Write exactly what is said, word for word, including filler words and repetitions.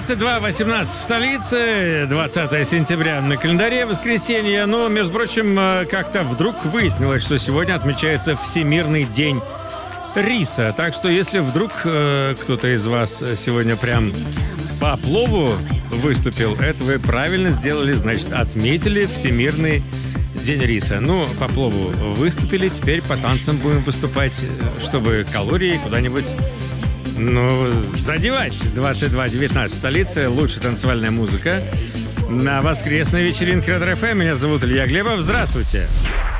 двадцать два восемнадцать в столице, двадцатое сентября на календаре, воскресенье. Но, между прочим, как-то вдруг выяснилось, что сегодня отмечается Всемирный день риса. Так что, если вдруг э, кто-то из вас сегодня прям по плову выступил, это вы правильно сделали, значит, отметили Всемирный день риса. Ну, по плову выступили, теперь по танцам будем выступать, чтобы калории куда-нибудь, ну, задевать. двадцать два девятнадцать в столице, лучшая танцевальная музыка на воскресной вечеринке Ретро эф эм. Меня зовут Илья Глебов. Здравствуйте.